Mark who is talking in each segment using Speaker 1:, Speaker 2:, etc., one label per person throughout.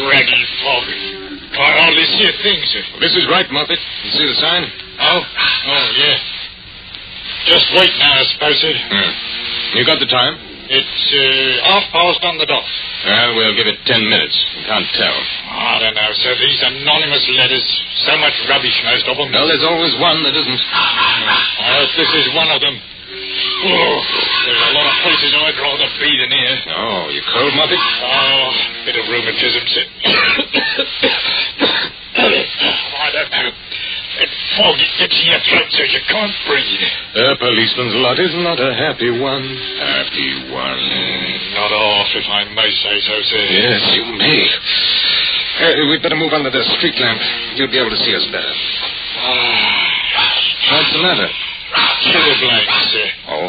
Speaker 1: raggy fog. Can't hardly see a thing, sir.
Speaker 2: Well, this is right, Moffat. You see the sign?
Speaker 1: Oh, yeah. Just wait now, I suppose, sir.
Speaker 2: You got the time?
Speaker 1: It's 1:30 on the dot.
Speaker 2: Well, we'll give it 10 minutes. You can't tell.
Speaker 1: I don't know, sir. These anonymous letters. So much rubbish, most of them.
Speaker 2: Well, there's always one that isn't.
Speaker 1: I hope this is one of them. Oh, there's a lot of places I'd rather be than here.
Speaker 2: Oh, you cold, Moffat?
Speaker 1: Oh, bit of rheumatism, sir. I don't know. That fog, it gets in your throat so you can't breathe.
Speaker 2: A policeman's lot is not a happy one. Happy one.
Speaker 1: Not half, if I may say so, sir.
Speaker 2: Yes, you may. We'd better move under the street lamp. You'll be able to see us better. What's the matter?
Speaker 1: Sugar blanks, sir.
Speaker 2: Oh.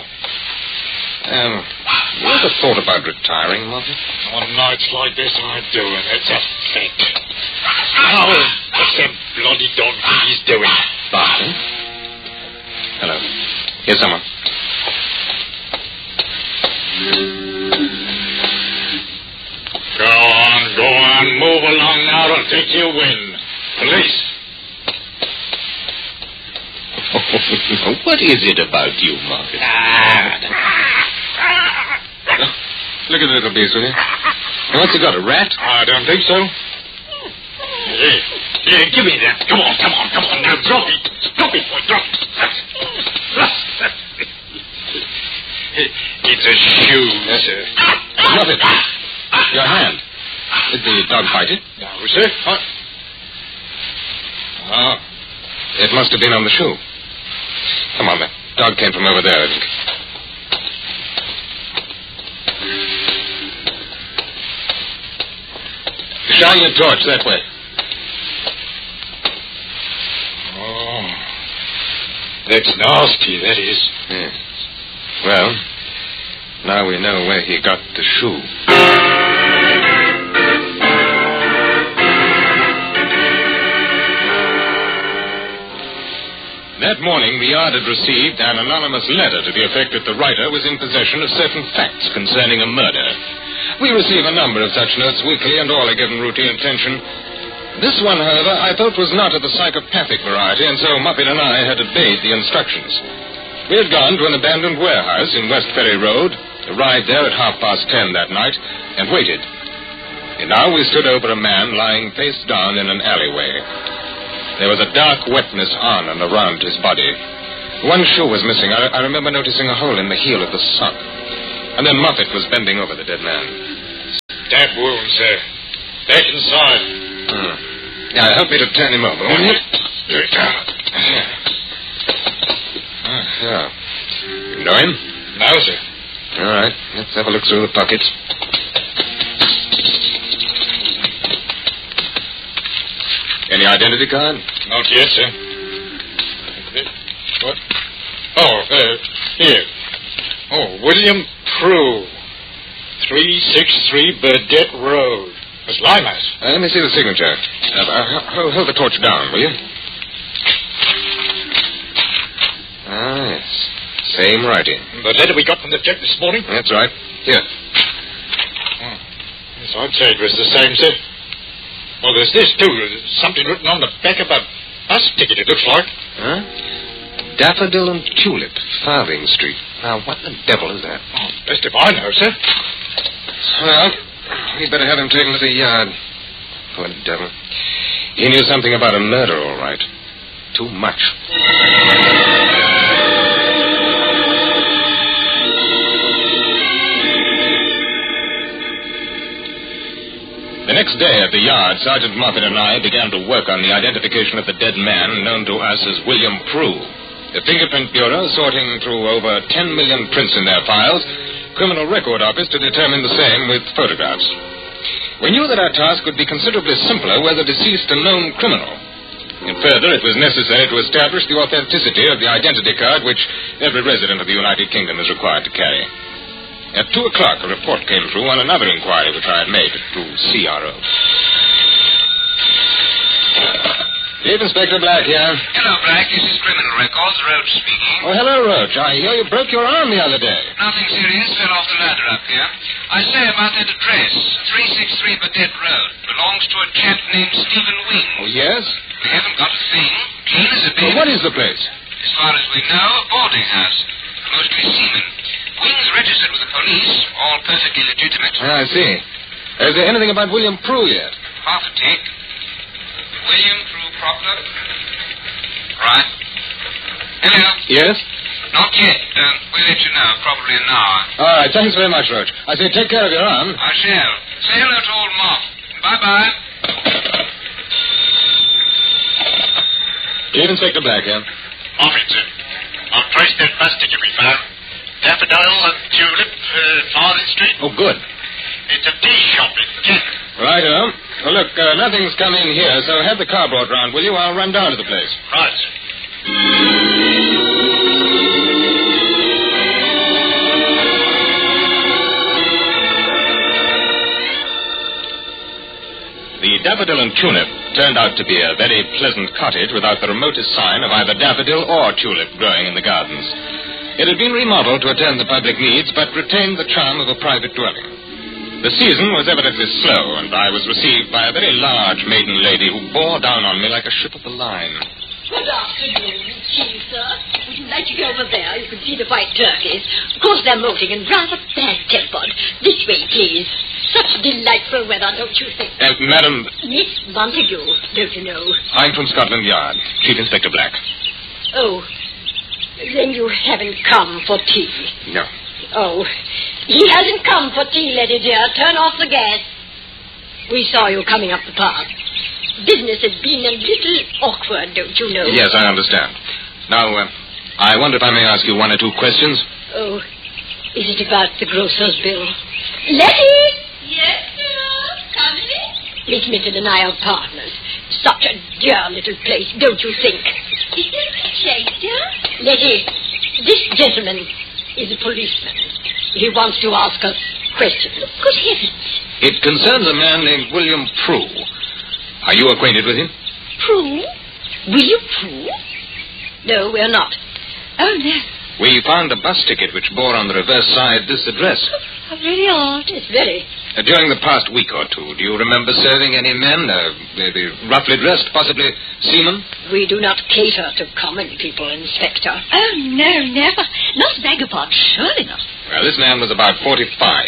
Speaker 2: You ever thought about retiring, Moffat?
Speaker 1: On nights like this, I do, and it's a fact. Oh, what's that bloody dog think he's doing?
Speaker 2: Barton? Hello. Here's someone.
Speaker 1: Go on, move along now, I'll take you in. Police.
Speaker 2: What is it about you, Moffat? Look at the little beast, will you? What's he got, a rat?
Speaker 1: I don't think so. Here, give me that. Come on. Now, drop it. Drop it, boy, drop it. It's a shoe, sir.
Speaker 2: Drop it. Your hand. Did the dog bite it?
Speaker 1: No, sir.
Speaker 2: Oh. It must have been on the shoe. Come on, the dog came from over there, I think. Shine your torch that way.
Speaker 1: Oh. That's nasty, that is.
Speaker 2: Yes. Well, now we know where he got the shoe. That morning, the Yard had received an anonymous letter to the effect that the writer was in possession of certain facts concerning a murder. We receive a number of such notes weekly, and all are given routine attention. This one, however, I thought was not of the psychopathic variety, and so Muppet and I had obeyed the instructions. We had gone to an abandoned warehouse in West Ferry Road, arrived there at 10:30 that night, and waited. And now we stood over a man lying face down in an alleyway. There was a dark wetness on and around his body. One shoe was missing. I remember noticing a hole in the heel of the sock. And then Moffat was bending over the dead man.
Speaker 1: Stab wound, sir. Back inside.
Speaker 2: Now, help me to turn him over, will you? Yeah. You know him?
Speaker 1: No, sir.
Speaker 2: All right. Let's have a look through the pockets. Any identity card?
Speaker 1: Not yet, sir. What? Oh, here. Oh, William Prue. 363 Burdett Road. That's Limehouse.
Speaker 2: Let me see the signature. Hold the torch down, will you? Ah, yes. Same writing.
Speaker 1: The letter we got from the jet this morning?
Speaker 2: That's right. Here.
Speaker 1: Yes, I'd say it was the same, sir. Well, there's this, too. There's something written on the back of a bus ticket, it looks like.
Speaker 2: Huh? Daffodil and Tulip, Farthing Street. Now, what the devil is that?
Speaker 1: Oh, best if I know, sir.
Speaker 2: Well, we'd better have him taken to the Yard. Poor devil. He knew something about a murder, all right. Too much. The next day at the Yard, Sergeant Moffat and I began to work on the identification of the dead man known to us as William Prue. The Fingerprint Bureau sorting through over 10 million prints in their files, Criminal Record Office to determine the same with photographs. We knew that our task would be considerably simpler were the deceased a known criminal. And further, it was necessary to establish the authenticity of the identity card which every resident of the United Kingdom is required to carry. At 2 o'clock, a report came through on another inquiry which I had made through CRO. Chief Inspector Black here.
Speaker 3: Hello, Black. This is Criminal Records. Roach speaking.
Speaker 2: Oh, hello, Roach. I hear you broke your arm the other day.
Speaker 3: Nothing serious. Fell off the ladder up here. I say about that address, 363 Burdett Road. The law belongs to a chap named Stephen Wing.
Speaker 2: Oh, yes?
Speaker 3: We haven't got a thing. Clean as a
Speaker 2: Well,
Speaker 3: bin.
Speaker 2: what is the place?
Speaker 3: As far as we know, a boarding house. Mostly seamen. Wing's registered with the police. All perfectly legitimate.
Speaker 2: I see. Is there anything about William Prue yet?
Speaker 3: Half a tick. William Prue Proctor. Right. Hello.
Speaker 2: Yes?
Speaker 3: Not yet. We'll let you know. Probably an hour.
Speaker 2: All right, thanks very much, Roach. I say take care of your arm.
Speaker 3: I shall. Say hello to old Moff. Bye-bye.
Speaker 2: Chief Inspector Black here.
Speaker 1: Orpington. I've traced that bus ticket we found. Daffodil and Tulip, Farthing Street.
Speaker 2: Oh, good.
Speaker 1: It's a tea shop in Kent.
Speaker 2: Righto. Well, look, nothing's come in here, so have the car brought round, will you? I'll run down to the place.
Speaker 1: Right, sir.
Speaker 2: The Daffodil and Tulip turned out to be a very pleasant cottage without the remotest sign of either daffodil or tulip growing in the gardens. It had been remodeled to attend the public needs, but retained the charm of a private dwelling. The season was evidently slow, and I was received by a very large maiden lady who bore down on me like a ship of the line.
Speaker 4: Good afternoon, Chief, sir. Would you like to go over there? You can see the white turkeys. Of course, they're molting and rather bad-tempered. This way, please. Such delightful weather, don't you think?
Speaker 2: Madam,
Speaker 4: Miss Montague, don't you know?
Speaker 2: I'm from Scotland Yard. Chief Inspector Black.
Speaker 4: Oh, then you haven't come for tea.
Speaker 2: No.
Speaker 4: Oh, he hasn't come for tea, Letty dear. Turn off the gas. We saw you coming up the path. Business has been a little awkward, don't you know?
Speaker 2: Yes, I understand. Now, I wonder if I may ask you one or two questions?
Speaker 4: Oh, is it about the grocer's bill? Letty!
Speaker 5: Yes, dear. Come in.
Speaker 4: Miss Mitchell and I are partners. Such a dear little place, don't you think?
Speaker 5: Is there a change, dear?
Speaker 4: Letty, this gentleman is a policeman. He wants to ask us questions.
Speaker 5: Good heavens.
Speaker 2: It concerns a man named William Prue. Are you acquainted with him?
Speaker 4: Prue? William Prue? No, we're not.
Speaker 5: Oh, no.
Speaker 2: We found a bus ticket which bore on the reverse side this address.
Speaker 5: How very odd.
Speaker 4: It's very.
Speaker 2: During the past week or two, do you remember serving any men, maybe roughly dressed, possibly seamen?
Speaker 4: We do not cater to common people, Inspector.
Speaker 5: Oh, no, never. Not vagabonds, surely not.
Speaker 2: Well, this man was about 45,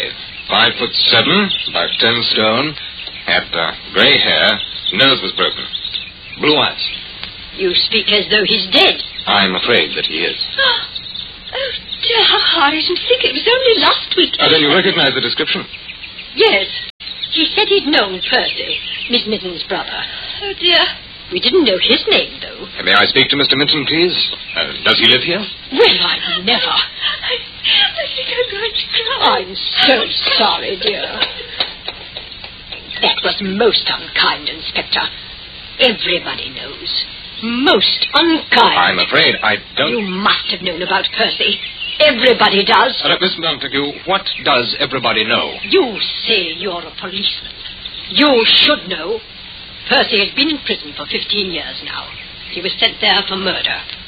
Speaker 2: 5'7", about 10 stone, had grey hair, nose was broken, blue eyes.
Speaker 4: You speak as though he's dead.
Speaker 2: I'm afraid that he is.
Speaker 5: Oh, dear, how I didn't think it was only last week.
Speaker 2: Then you recognize the description?
Speaker 4: Yes. He said he'd known Percy, Miss Mitten's brother.
Speaker 5: Oh, dear.
Speaker 4: We didn't know his name, though.
Speaker 2: May I speak to Mr. Minton, please? Does he live here?
Speaker 4: Well, I never.
Speaker 5: I think I'm going to cry.
Speaker 4: I'm so sorry, dear. That was most unkind, Inspector. Everybody knows. Most unkind.
Speaker 2: I'm afraid I don't...
Speaker 4: You must have known about Percy. Everybody does.
Speaker 2: Miss Montague, what does everybody know?
Speaker 4: You say you're a policeman. You should know. Percy has been in prison for 15 years now. He was sent there for murder.